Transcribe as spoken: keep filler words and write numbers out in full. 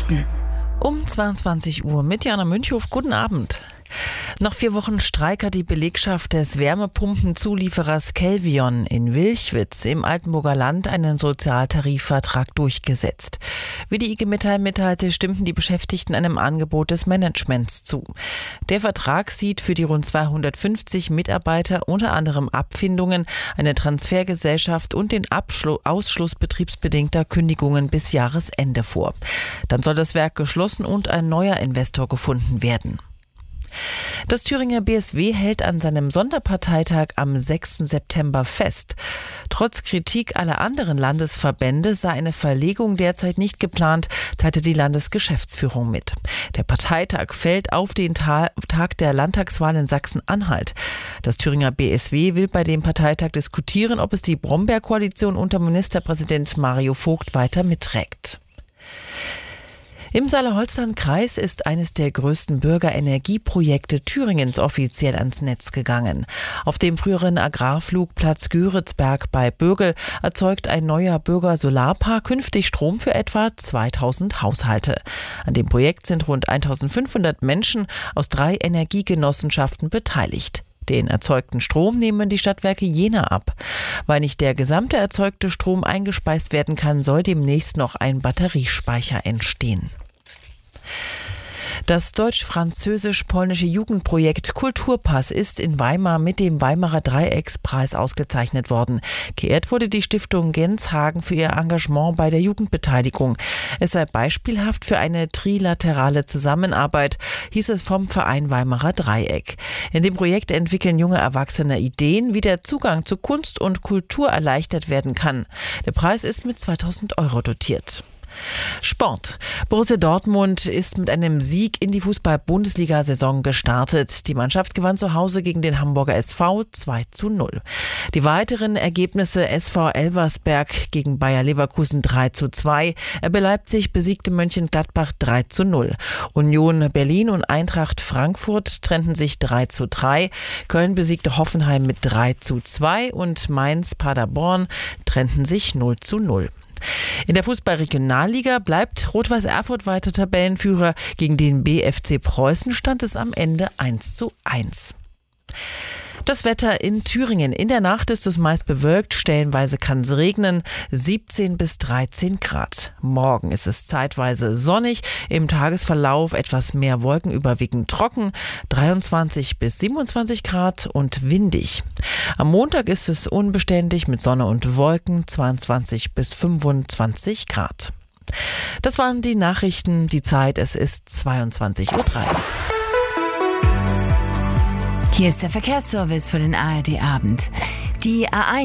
Nachrichten. Um zweiundzwanzig Uhr mit Jana Münchhof. Guten Abend. Nach vier Wochen Streik hat die Belegschaft des Wärmepumpenzulieferers Kelvion in Wilchwitz im Altenburger Land einen Sozialtarifvertrag durchgesetzt. Wie die I G Metall mitteilte, stimmten die Beschäftigten einem Angebot des Managements zu. Der Vertrag sieht für die rund zweihundertfünfzig Mitarbeiter unter anderem Abfindungen, eine Transfergesellschaft und den Abschlu- Ausschluss betriebsbedingter Kündigungen bis Jahresende vor. Dann soll das Werk geschlossen und ein neuer Investor gefunden werden. Das Thüringer B S W hält an seinem Sonderparteitag am sechsten September fest. Trotz Kritik aller anderen Landesverbände sei eine Verlegung derzeit nicht geplant, teilte die Landesgeschäftsführung mit. Der Parteitag fällt auf den Ta- Tag der Landtagswahl in Sachsen-Anhalt. Das Thüringer B S W will bei dem Parteitag diskutieren, ob es die Brombeerkoalition unter Ministerpräsident Mario Vogt weiter mitträgt. Im Saale-Holstein-Kreis ist eines der größten Bürgerenergieprojekte Thüringens offiziell ans Netz gegangen. Auf dem früheren Agrarflugplatz Göritzberg bei Bürgel erzeugt ein neuer Bürgersolarpark künftig Strom für etwa zweitausend Haushalte. An dem Projekt sind rund eintausendfünfhundert Menschen aus drei Energiegenossenschaften beteiligt. Den erzeugten Strom nehmen die Stadtwerke Jena ab. Weil nicht der gesamte erzeugte Strom eingespeist werden kann, soll demnächst noch ein Batteriespeicher entstehen. Das deutsch-französisch-polnische Jugendprojekt Kulturpass ist in Weimar mit dem Weimarer Dreieckspreis ausgezeichnet worden. Geehrt wurde die Stiftung Genshagen für ihr Engagement bei der Jugendbeteiligung. Es sei beispielhaft für eine trilaterale Zusammenarbeit, hieß es vom Verein Weimarer Dreieck. In dem Projekt entwickeln junge Erwachsene Ideen, wie der Zugang zu Kunst und Kultur erleichtert werden kann. Der Preis ist mit zweitausend Euro dotiert. Sport. Borussia Dortmund ist mit einem Sieg in die Fußball-Bundesliga-Saison gestartet. Die Mannschaft gewann zu Hause gegen den Hamburger S V zwei zu null. Die weiteren Ergebnisse: S V Elversberg gegen Bayer Leverkusen drei zu zwei, R B Leipzig besiegte Mönchengladbach drei zu null. Union Berlin und Eintracht Frankfurt trennten sich drei zu drei. Köln besiegte Hoffenheim mit drei zu zwei und Mainz Paderborn trennten sich null zu null. In der Fußball-Regionalliga bleibt Rot-Weiß Erfurt weiter Tabellenführer. Gegen den B F C Preußen stand es am Ende eins zu eins. Das Wetter in Thüringen. In der Nacht ist es meist bewölkt, stellenweise kann es regnen, siebzehn bis dreizehn Grad. Morgen ist es zeitweise sonnig, im Tagesverlauf etwas mehr Wolken, überwiegend trocken, dreiundzwanzig bis siebenundzwanzig Grad und windig. Am Montag ist es unbeständig mit Sonne und Wolken, zweiundzwanzig bis fünfundzwanzig Grad. Das waren die Nachrichten, die Zeit, es ist zweiundzwanzig Uhr drei. Hier ist der Verkehrsservice für den A R D-Abend. Die A eins